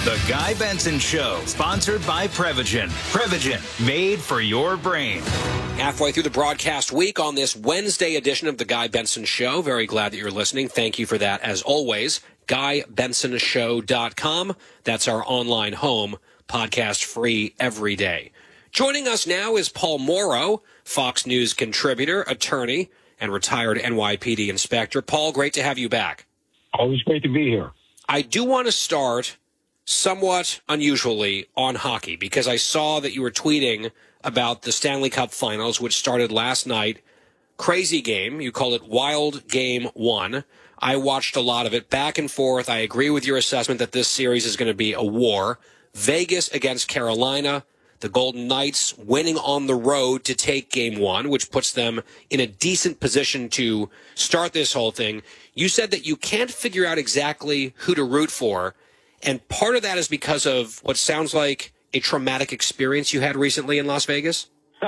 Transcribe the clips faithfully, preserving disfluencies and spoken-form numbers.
The Guy Benson Show, sponsored by Prevagen. Prevagen, made for your brain. Halfway through the broadcast week on this Wednesday edition of The Guy Benson Show. Very glad that you're listening. Thank you for that, as always. guy benson show dot com. That's our online home, podcast free every day. Joining us now is Paul Mauro, Fox News contributor, attorney, and retired N Y P D inspector. Paul, great to have you back. Always great to be here. I do want to start somewhat unusually on hockey, because I saw that you were tweeting about the Stanley Cup Finals, which started last night. Crazy game. You call it Wild Game One. I watched a lot of it, back and forth. I agree with your assessment that this series is going to be a war. Vegas against Carolina. The Golden Knights winning on the road to take Game One, which puts them in a decent position to start this whole thing. You said that you can't figure out exactly who to root for, and part of that is because of what sounds like a traumatic experience you had recently in Las Vegas?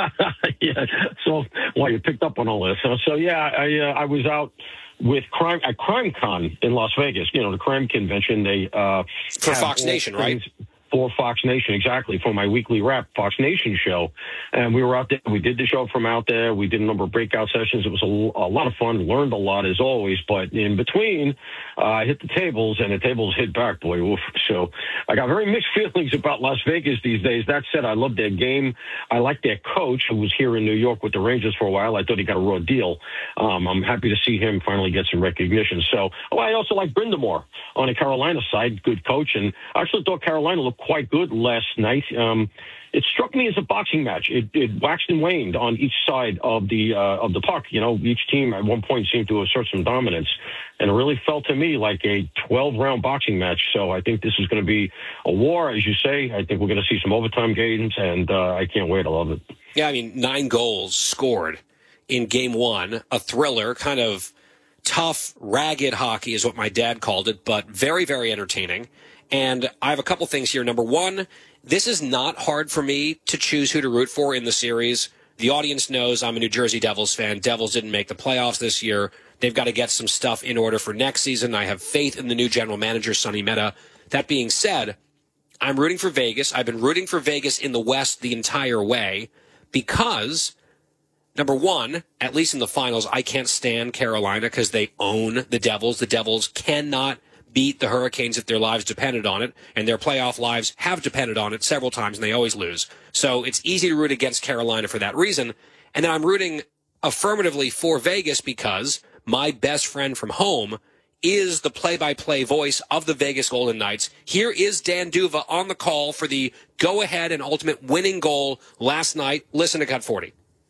Yeah. So, well, you picked up on all this. So, so yeah, I uh, I was out with crime at CrimeCon in Las Vegas. You know, the crime convention. They uh, for Fox Nation, right? For Fox Nation, exactly, for my weekly wrap Fox Nation show. And we were out there. We did the show from out there. We did a number of breakout sessions. It was a, a lot of fun. Learned a lot, as always. But in between, uh, I hit the tables, and the tables hit back, boy. Oof. So I got very mixed feelings about Las Vegas these days. That said, I love their game. I like their coach, who was here in New York with the Rangers for a while. I thought he got a raw deal. Um, I'm happy to see him finally get some recognition. So oh, I also like Brindamore on the Carolina side. Good coach. And I actually thought Carolina looked quite good last night. Um, it struck me as a boxing match. It, it waxed and waned on each side of the uh, of the puck. You know, each team at one point seemed to assert some dominance, and it really felt to me like a twelve round boxing match. So I think this is going to be a war, as you say. I think we're going to see some overtime games, and uh, I can't wait. I love it. Yeah, I mean, nine goals scored in Game One, a thriller, kind of tough, ragged hockey is what my dad called it, but very, very entertaining. And I have a couple things here. Number one, this is not hard for me to choose who to root for in the series. The audience knows I'm a New Jersey Devils fan. Devils didn't make the playoffs this year. They've got to get some stuff in order for next season. I have faith in the new general manager, Sonny Mehta. That being said, I'm rooting for Vegas. I've been rooting for Vegas in the West the entire way because, number one, at least in the finals, I can't stand Carolina because they own the Devils. The Devils cannot beat the Hurricanes if their lives depended on it, and their playoff lives have depended on it several times, and they always lose. So it's easy to root against Carolina for that reason. And then I'm rooting affirmatively for Vegas because my best friend from home is the play-by-play voice of the Vegas Golden Knights. Here is Dan Duva on the call for the go-ahead and ultimate winning goal last night. Listen to Cut forty.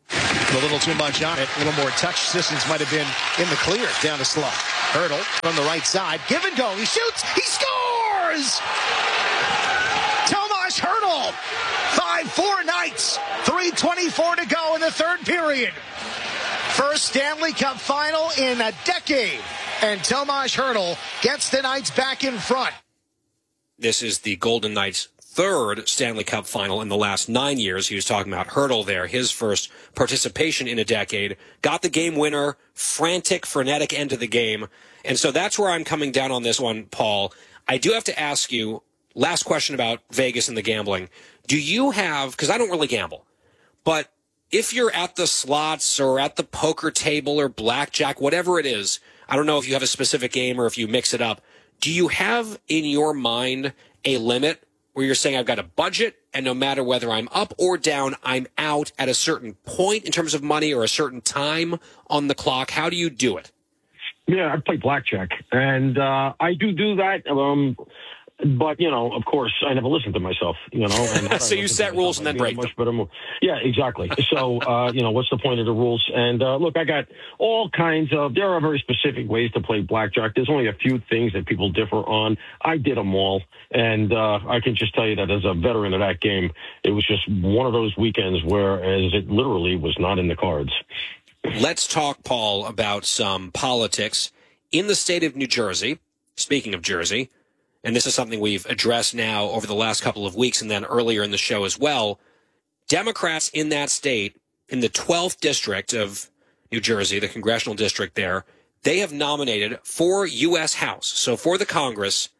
A little too much on it. A little more touch distance might have been in the clear down the slot. Hurdle from the right side. Give and go. He shoots. He scores! Tomas Hurdle. five four Knights. three twenty-four to go in the third period. First Stanley Cup final in a decade. And Tomas Hurdle gets the Knights back in front. This is the Golden Knights' third Stanley Cup final in the last nine years. He was talking about Hurdle there, his first participation in a decade. Got the game winner, frantic, frenetic end of the game. And so that's where I'm coming down on this one, Paul. I do have to ask you, last question about Vegas and the gambling. Do you have, because I don't really gamble, but if you're at the slots or at the poker table or blackjack, whatever it is, I don't know if you have a specific game or if you mix it up, do you have in your mind a limit where you're saying I've got a budget, and no matter whether I'm up or down, I'm out at a certain point in terms of money or a certain time on the clock? How do you do it? Yeah, I play blackjack, and uh, I do do that. Um, but, you know, of course, I never listen to myself, you know. And so you set rules and then break them. Better move. Yeah, exactly. So, uh, you know, what's the point of the rules? And, uh, look, I got all kinds of, there are very specific ways to play blackjack. There's only a few things that people differ on. I did them all. And uh, I can just tell you that as a veteran of that game, it was just one of those weekends where as it literally was not in the cards. Let's talk, Paul, about some politics in the state of New Jersey. Speaking of Jersey, and this is something we've addressed now over the last couple of weeks and then earlier in the show as well, Democrats in that state, in the twelfth district of New Jersey, the congressional district there, they have nominated for U S House, so for the Congress,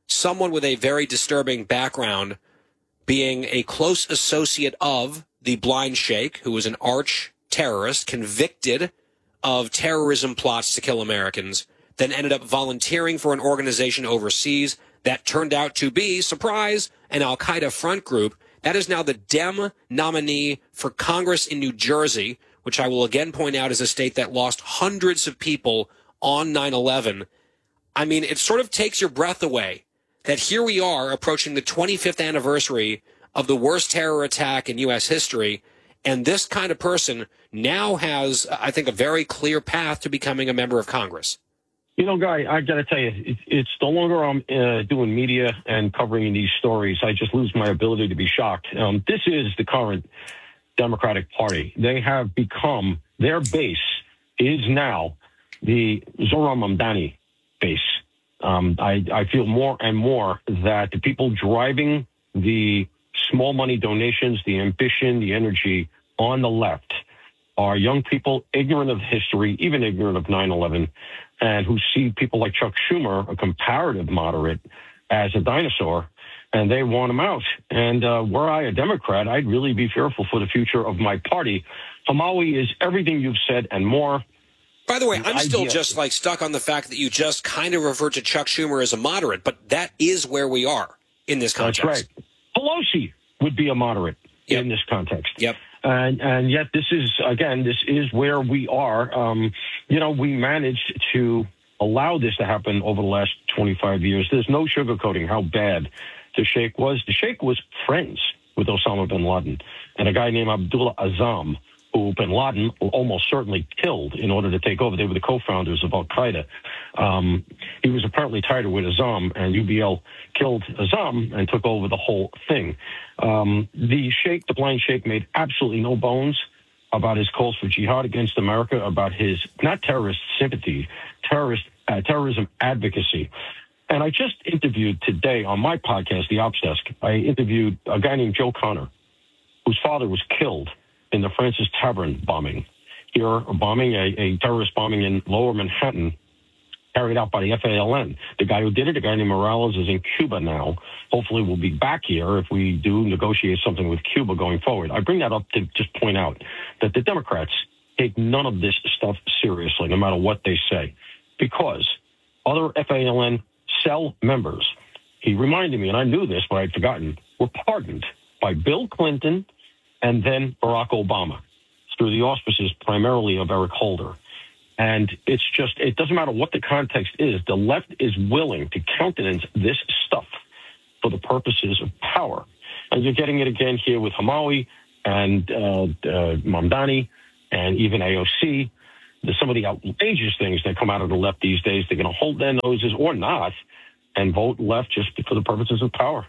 someone with a very disturbing background being a close associate of the blind sheikh, who was an arch terrorist convicted of terrorism plots to kill Americans, then ended up volunteering for an organization overseas that turned out to be, surprise, an al-Qaeda front group. That is now the Dem nominee for Congress in New Jersey, which I will again point out is a state that lost hundreds of people on nine eleven. I mean, it sort of takes your breath away that here we are approaching the twenty-fifth anniversary of the worst terror attack in U S history, and this kind of person now has, I think, a very clear path to becoming a member of Congress. You know, Guy, I got to tell you, it, it's the longer I'm uh, doing media and covering these stories, I just lose my ability to be shocked. Um, this is the current Democratic Party. They have become, their base is now the Zohran Mamdani base. Um, I, I feel more and more that the people driving the small money donations, the ambition, the energy on the left are young people ignorant of history, even ignorant of nine eleven, and who see people like Chuck Schumer, a comparative moderate, as a dinosaur, and they want him out. And uh, were I a Democrat, I'd really be fearful for the future of my party. Hamawi is everything you've said and more. By the way, I'm still just like stuck on the fact that you just kind of referred to Chuck Schumer as a moderate, but that is where we are in this context. That's right. Pelosi would be a moderate yep. in this context. Yep. And, and yet this is, again, this is where we are. Um, you know, we managed to allow this to happen over the last twenty-five years. There's no sugarcoating how bad the Sheikh was. The Sheikh was friends with Osama bin Laden and a guy named Abdullah Azzam, who bin Laden almost certainly killed in order to take over. They were the co-founders of Al-Qaeda. Um, he was apparently tied with Azzam, and U B L killed Azzam and took over the whole thing. Um, the Sheikh, the blind Sheikh, made absolutely no bones about his calls for jihad against America, about his, not terrorist sympathy, terrorist uh, terrorism advocacy. And I just interviewed today on my podcast, The Ops Desk, I interviewed a guy named Joe Connor, whose father was killed in the Francis Tavern bombing. Here, a bombing, a, a terrorist bombing in Lower Manhattan, carried out by the F A L N. The guy who did it, a guy named Morales, is in Cuba now. Hopefully we'll be back here if we do negotiate something with Cuba going forward. I bring that up to just point out that the Democrats take none of this stuff seriously, no matter what they say, because other F A L N cell members, he reminded me, and I knew this, but I'd forgotten, were pardoned by Bill Clinton and then Barack Obama through the auspices primarily of Eric Holder. And it's just, it doesn't matter what the context is. The left is willing to countenance this stuff for the purposes of power. And you're getting it again here with Hamawi and uh, uh, Mamdani and even A O C. There's some of the outrageous things that come out of the left these days. They're going to hold their noses or not and vote left just for the purposes of power.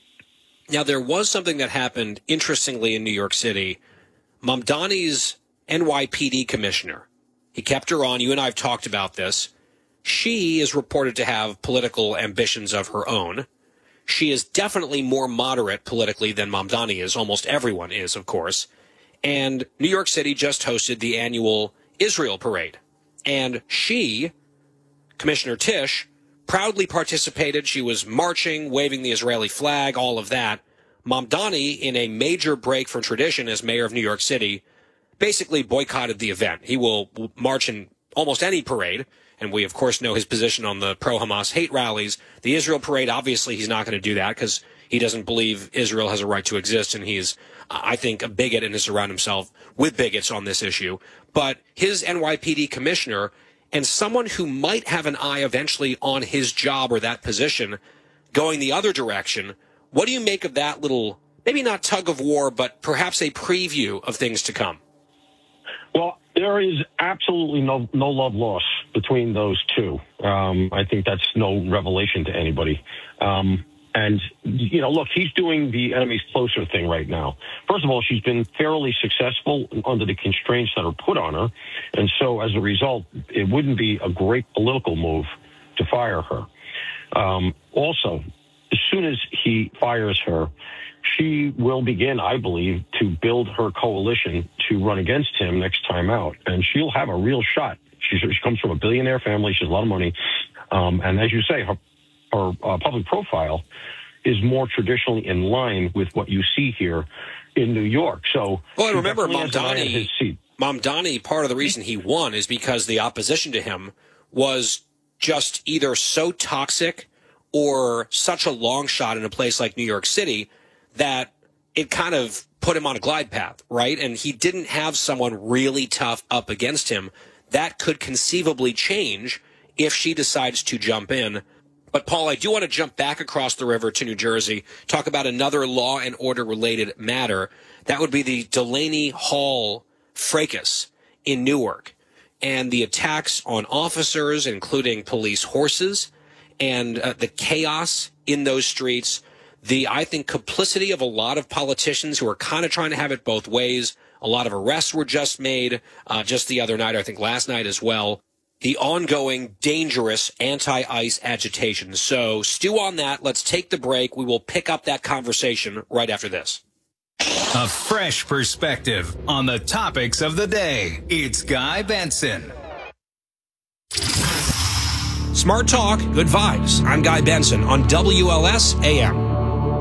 Now, there was something that happened, interestingly, in New York City. Mamdani's N Y P D commissioner, he kept her on. You and I have talked about this. She is reported to have political ambitions of her own. She is definitely more moderate politically than Mamdani is. Almost everyone is, of course. And New York City just hosted the annual Israel parade. And she, Commissioner Tisch, proudly participated. She was marching, waving the Israeli flag, all of that. Mamdani, in a major break from tradition as mayor of New York City, basically boycotted the event. He will march in almost any parade, and we, of course, know his position on the pro-Hamas hate rallies. The Israel parade, obviously, he's not going to do that because he doesn't believe Israel has a right to exist, and he's, I think, a bigot and has surrounded himself with bigots on this issue. But his N Y P D commissioner and someone who might have an eye eventually on his job or that position going the other direction, what do you make of that little, maybe not tug of war, but perhaps a preview of things to come? Well, there is absolutely no no love lost between those two. Um, I think that's no revelation to anybody. Um, and, you know, look, he's doing the enemy's closer thing right now. First of all, she's been fairly successful under the constraints that are put on her. And so as a result, it wouldn't be a great political move to fire her. Um, also, as soon as he fires her, she will begin, I believe, to build her coalition to run against him next time out. And she'll have a real shot. She's, she comes from a billionaire family. She has a lot of money. Um, and as you say, her or uh, public profile is more traditionally in line with what you see here in New York. So, well, I remember Mamdani, Mamdani, part of the reason he won is because the opposition to him was just either so toxic or such a long shot in a place like New York City that it kind of put him on a glide path, right? And he didn't have someone really tough up against him. That could conceivably change if she decides to jump in. But, Paul, I do want to jump back across the river to New Jersey, talk about another law and order related matter. That would be the Delaney Hall fracas in Newark and the attacks on officers, including police horses, and uh, the chaos in those streets. The, I think, complicity of a lot of politicians who are kind of trying to have it both ways. A lot of arrests were just made uh, just the other night, I think last night as well. The ongoing, dangerous anti-ICE agitation. So stew on that. Let's take the break. We will pick up that conversation right after this. A fresh perspective on the topics of the day. It's Guy Benson. Smart talk, good vibes. I'm Guy Benson on W L S A M.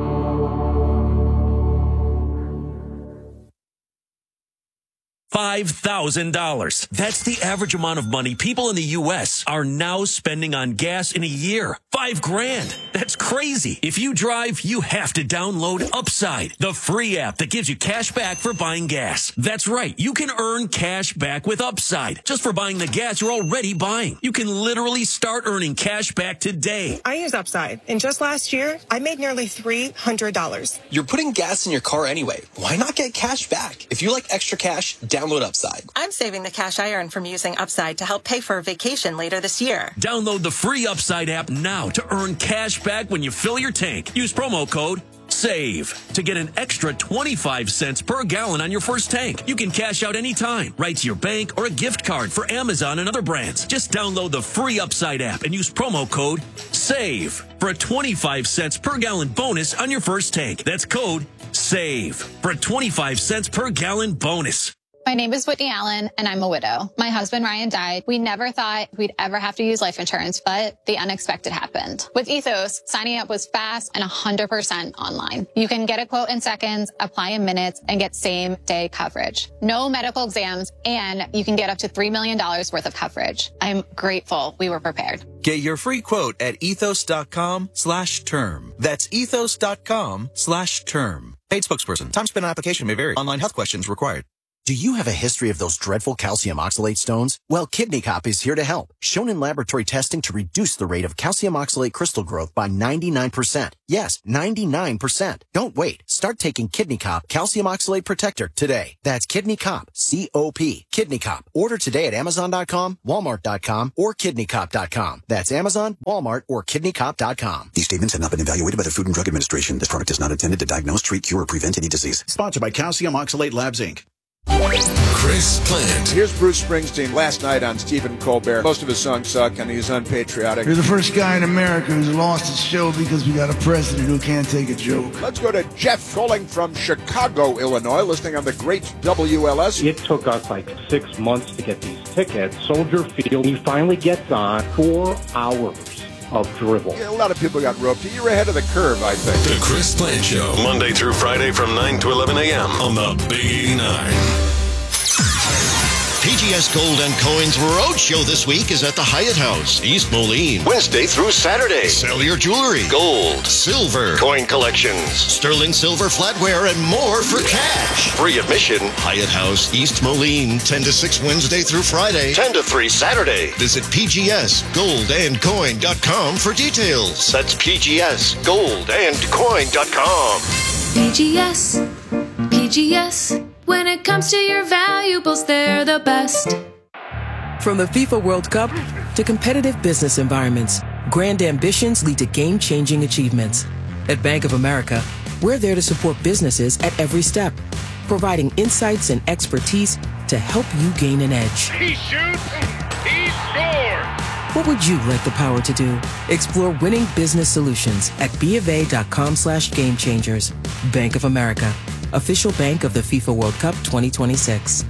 five thousand dollars. That's the average amount of money people in the U S are now spending on gas in a year. Five grand. That's crazy. If you drive, you have to download Upside, the free app that gives you cash back for buying gas. That's right. You can earn cash back with Upside just for buying the gas you're already buying. You can literally start earning cash back today. I use Upside, and just last year, I made nearly three hundred dollars. You're putting gas in your car anyway. Why not get cash back? If you like extra cash, download Upside. I'm saving the cash I earn from using Upside to help pay for a vacation later this year. Download the free Upside app now to earn cash back when you fill your tank. Use promo code SAVE to get an extra twenty-five cents per gallon on your first tank. You can cash out anytime, right to your bank or a gift card for Amazon and other brands. Just download the free Upside app and use promo code SAVE for a twenty-five cents per gallon bonus on your first tank. That's code SAVE for a twenty-five cents per gallon bonus. My name is Whitney Allen, and I'm a widow. My husband, Ryan, died. We never thought we'd ever have to use life insurance, but the unexpected happened. With Ethos, signing up was fast and one hundred percent online. You can get a quote in seconds, apply in minutes, and get same-day coverage. No medical exams, and you can get up to three million dollars worth of coverage. I'm grateful we were prepared. Get your free quote at ethos.com slash term. That's ethos.com slash term. Paid spokesperson. Time spent on application may vary. Online health questions required. Do you have a history of those dreadful calcium oxalate stones? Well, Kidney Cop is here to help. Shown in laboratory testing to reduce the rate of calcium oxalate crystal growth by ninety-nine percent. Yes, ninety-nine percent. Don't wait. Start taking Kidney Cop Calcium Oxalate Protector today. That's Kidney Cop, C O P. Kidney Cop. Order today at amazon dot com, walmart dot com, or kidney cop dot com. That's Amazon, Walmart, or kidney cop dot com. These statements have not been evaluated by the Food and Drug Administration. This product is not intended to diagnose, treat, cure, or prevent any disease. Sponsored by Calcium Oxalate Labs, Incorporated. Chris Plant. Here's Bruce Springsteen last night on Stephen Colbert. Most of his songs suck and he's unpatriotic. You're the first guy in America who's lost his show because we got a president who can't take a joke. Let's go to Jeff calling from Chicago, Illinois, listening on the great W L S. It took us like six months to get these tickets. Soldier Field, he finally gets on four hours of dribble. Yeah, a lot of people got roped. You're ahead of the curve, I think. The Chris Plant Show, Monday through Friday from nine to eleven a.m. on the Big eighty-nine. P G S Gold and Coins Roadshow this week is at the Hyatt House, East Moline. Wednesday through Saturday. Sell your jewelry, Gold, silver, coin collections, sterling silver flatware, and more for cash. Free admission. Hyatt House, East Moline, ten to six Wednesday through Friday. ten to three Saturday. Visit P G S gold and coin dot com for details. That's P G S gold and coin dot com. P G S, P G S. When it comes to your valuables, they're the best. From the FIFA World Cup to competitive business environments, grand ambitions lead to game-changing achievements. At Bank of America, we're there to support businesses at every step, providing insights and expertise to help you gain an edge. He shoots, he scores! What would you like the power to do? Explore winning business solutions at BofA.com slash game changers. Bank of America, official bank of the FIFA World Cup twenty twenty-six.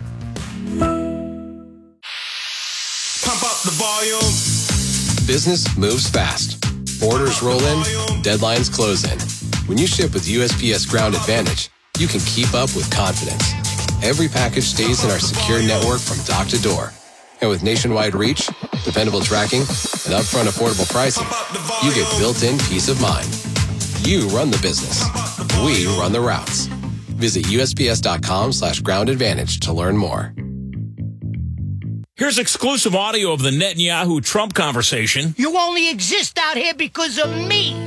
Pump up the volume. Business moves fast. Orders roll in, deadlines close in. When you ship with U S P S Ground Advantage, you can keep up with confidence. Every package stays in our secure network from dock to door. And with nationwide reach, dependable tracking, and upfront affordable pricing, you get built-in peace of mind. You run the business. We run the routes. Visit USPS.com slash ground advantage to learn more. Here's exclusive audio of the Netanyahu-Trump conversation. You only exist out here because of me.